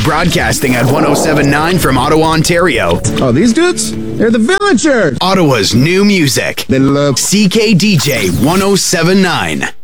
Broadcasting at 1079 from Ottawa, Ontario. Oh, these dudes? They're the Villagers. Ottawa's new music. They love CKDJ 1079.